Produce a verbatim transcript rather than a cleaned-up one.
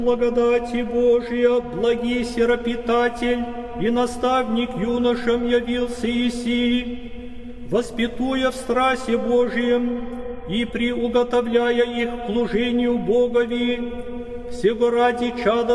Благодати Божия, благий сиропитатель и наставник юношам явился Иси, воспитуя в страсе Божием и приуготовляя их к служению Богови, всего ради чада